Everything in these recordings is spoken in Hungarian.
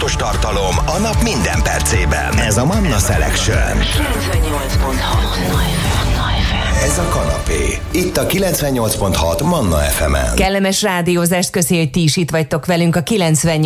fontos tartalom a nap minden percében. Ez a Manna Selection. 98.6 Ez a kanapé. Itt a 98.6 Manna FM-en. Kellemes rádiózást, köszi, hogy ti is itt vagytok velünk. A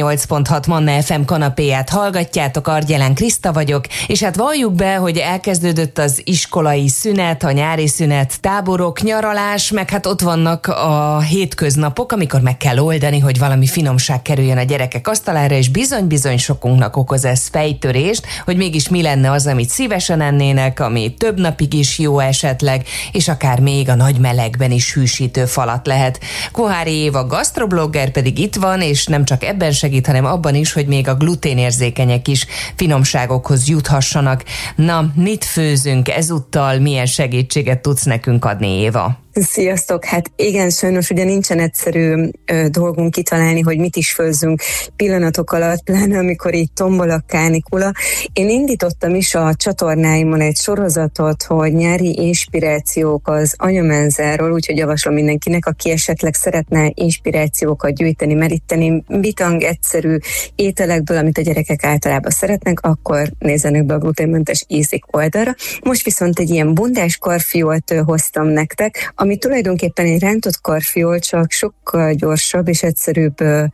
98.6 Manna FM kanapéját hallgatjátok, Argyelán Kriszta vagyok, és hát valljuk be, hogy elkezdődött az iskolai szünet, a nyári szünet, táborok, nyaralás, meg hát ott vannak a hétköznapok, amikor meg kell oldani, hogy valami finomság kerüljön a gyerekek asztalára, és bizony-bizony sokunknak okoz ez fejtörést, hogy mégis mi lenne az, amit szívesen ennének, ami több napig is jó esetleg, és akár még a nagy melegben is hűsítő falat lehet. Kohári Éva gasztroblogger pedig itt van, és nem csak ebben segít, hanem abban is, hogy még a gluténérzékenyek is finomságokhoz juthassanak. Na, mit főzünk ezúttal, milyen segítséget tudsz nekünk adni, Éva? Sziasztok! Hát igen, sajnos ugye nincsen egyszerű dolgunk kitalálni, hogy mit is főzzünk pillanatok alatt, pláne amikor így tombol a kánikula. Én indítottam is a csatornáimon egy sorozatot, hogy nyári inspirációk az anyamenzáról, úgyhogy javaslom mindenkinek, aki esetleg szeretne inspirációkat gyűjteni, meríteni, bitang egyszerű ételekből, amit a gyerekek általában szeretnek, akkor nézzenek be a gluténmentes ízik oldalra. Most viszont egy ilyen bundás karfiolt hoztam nektek, ami tulajdonképpen egy rántott karfiol, csak sokkal gyorsabb és egyszerűbb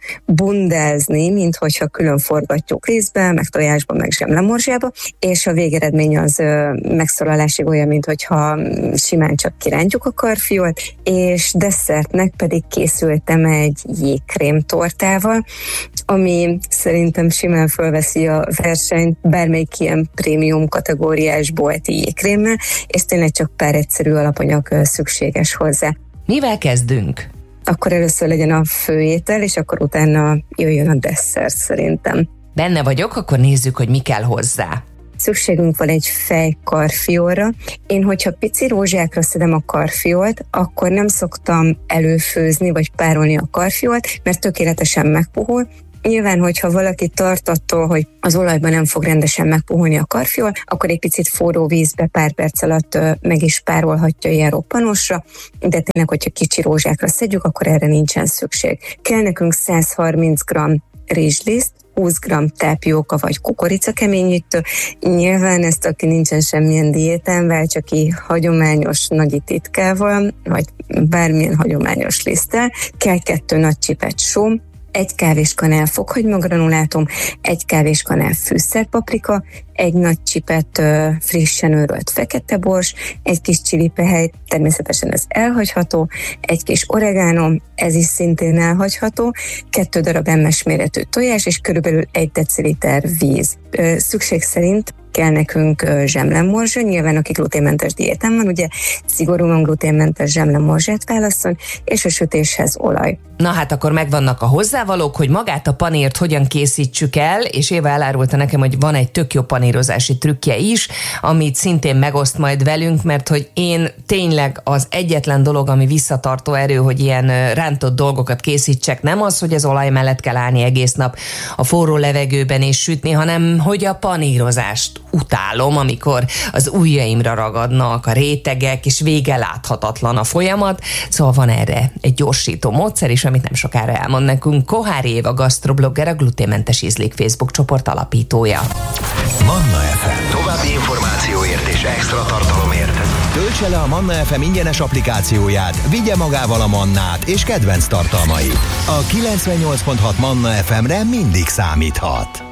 bundázni, mint hogyha külön forgatjuk lisztbe, meg tojásba, meg zsemlemorzsába, és a végeredmény az megszólalásig olyan, mint hogyha simán csak kirántjuk a karfiolt, és desszertnek pedig készültem egy jégkrém tortával, ami szerintem simán fölveszi a versenyt bármelyik ilyen prémium kategóriás bolti jégkrémmel, és tényleg csak pár egyszerű alapanyag szükséges hozzá. Mivel kezdünk? Akkor először legyen a főétel, és akkor utána jöjjön a desszert szerintem. Benne vagyok, akkor nézzük, hogy mi kell hozzá. Szükségünk van egy fej karfiolra. Én, hogyha pici rózsákra szedem a karfiolt, akkor nem szoktam előfőzni, vagy párolni a karfiolt, mert tökéletesen megpuhul. Nyilván, hogyha valaki tart attól, hogy az olajban nem fog rendesen megpuhulni a karfiol, akkor egy picit forró vízbe pár perc alatt meg is párolhatja ilyen roppanosra, de tényleg, hogyha kicsi rózsákra szedjük, akkor erre nincsen szükség. Kell nekünk 130 g rizsliszt, 20 g tápióka vagy kukoricakeményítő. Nyilván ezt, aki nincsen semmilyen diétán, váltsa ki hagyományos nagyi titkával, vagy bármilyen hagyományos liszttel. Kell 2 nagy csipet só, 1 kávéskanál fokhagymagranulátum, 1 kávéskanál fűszerpaprika, 1 nagy csipet frissen őrölt fekete bors, 1 kis csiripehely, természetesen ez elhagyható, 1 kis oregano, ez is szintén elhagyható, 2 darab emmes méretű tojás, és körülbelül 1 deciliter víz. Szükség szerint kell nekünk zsemlemorzsa, nyilván aki gluténmentes diétán van, ugye szigorúan gluténmentes zsemlemorzsát válasszon, és a sütéshez olaj. Na hát akkor megvannak a hozzávalók, hogy magát a panírt hogyan készítsük el, és Éva elárulta nekem, hogy van egy tök jó panírozási trükkje is, amit szintén megoszt majd velünk, mert hogy én tényleg az egyetlen dolog, ami visszatartó erő, hogy ilyen rántott dolgokat készítsek, nem az, hogy az olaj mellett kell állni egész nap a forró levegőben és sütni, hanem hogy a panírozást utálom, amikor az ujjaimra ragadnak a rétegek, és vége láthatatlan a folyamat, szóval van erre egy gyorsító módszer is, amit nem sokára elmond nekünk Kohári Éva gasztroblogger, a Gluténmentes Ízlik Facebook csoport alapítója. Manna FM. További információért és extra tartalomért töltse le a Manna FM ingyenes applikációját, vigye magával a mannát és kedvenc tartalmait. A 98.6 Manna FM-re mindig számíthat.